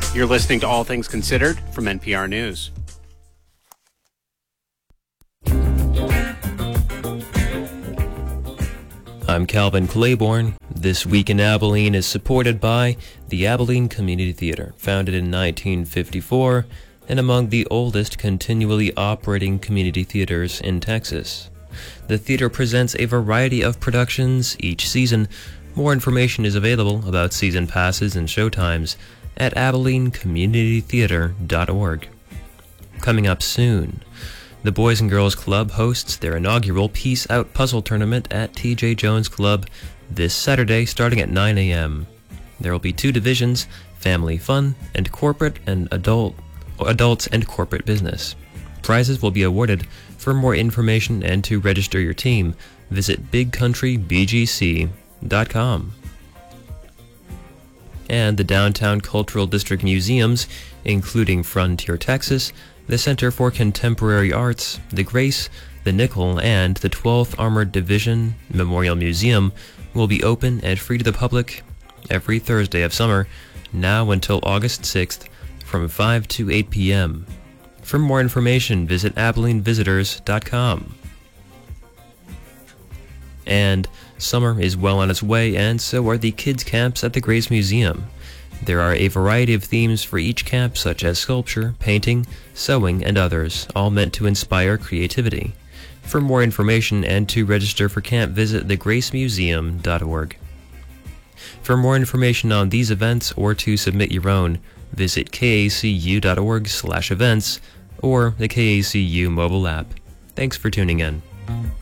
You're listening to All Things Considered from NPR News. I'm Calvin Claiborne. This Week in Abilene is supported by the Abilene Community Theater, founded in 1954 and among the oldest continually operating community theaters in Texas. The theater presents a variety of productions each season. More information is available about season passes and showtimes at AbileneCommunityTheater.org. Coming up soon, the Boys and Girls Club hosts their inaugural Peace Out Puzzle Tournament at TJ Jones Club this Saturday starting at 9 a.m. There will be two divisions, Family Fun and Corporate and Adults and Corporate Business. Prizes will be awarded. For more information and to register your team, visit BigCountryBGC.com. And the Downtown Cultural District Museums, including Frontier Texas, the Center for Contemporary Arts, the Grace, the Nickel, and the 12th Armored Division Memorial Museum, will be open and free to the public every Thursday of summer, now until August 6th, from 5 to 8 p.m. For more information, visit AbileneVisitors.com. And summer is well on its way, and so are the kids' camps at the Grace Museum. There are a variety of themes for each camp, such as sculpture, painting, sewing, and others, all meant to inspire creativity. For more information and to register for camp, visit thegracemuseum.org. For more information on these events or to submit your own, visit kacu.org/events or the KACU mobile app. Thanks for tuning in.